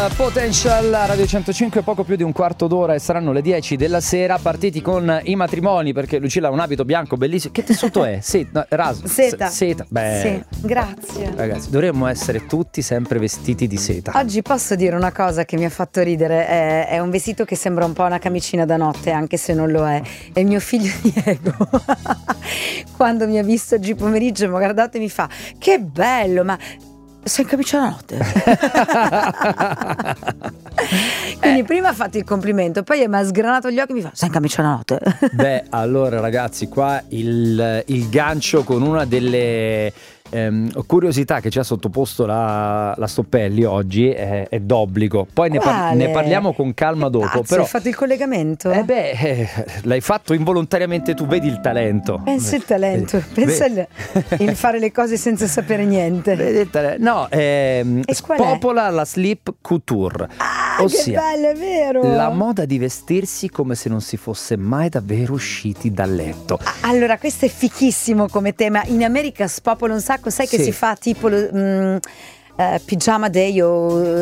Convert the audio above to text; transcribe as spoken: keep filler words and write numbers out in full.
Potential Radio centocinque, poco più di un quarto d'ora e saranno le dieci della sera, partiti con i matrimoni perché Lucilla ha un abito bianco bellissimo. Che tessuto è? Seta, no, raso. Seta. Seta. Beh, sì, grazie. Ragazzi, dovremmo essere tutti sempre vestiti di seta. Oggi posso dire una cosa che mi ha fatto ridere, è, è un vestito che sembra un po' una camicina da notte, anche se non lo è. È il mio figlio Diego. Quando mi ha visto oggi pomeriggio mi ha guardato e mi fa: che bello, ma sei in camicia da notte? Quindi eh. prima ha fatto il complimento, poi mi ha sgranato gli occhi e mi fa: sei in camicia da notte? Beh, allora ragazzi, qua il, il gancio con una delle ehm, curiosità che ci ha sottoposto la, la Stoppelli oggi è, è d'obbligo. Poi ne, par- ne parliamo con calma dopo. Pazzo, però hai fatto il collegamento? Eh beh, eh, l'hai fatto involontariamente tu, vedi il talento. Pensa il talento, pensa il, il fare le cose senza sapere niente. Vedi il talento. No, ehm, spopola la sleep couture. Ah, ossia, che bello, è vero! la moda di vestirsi come se non si fosse mai davvero usciti dal letto. Allora, questo è fichissimo come tema. In America spopola un sacco, sai che sì. si fa tipo lo, mm, eh, pigiama day o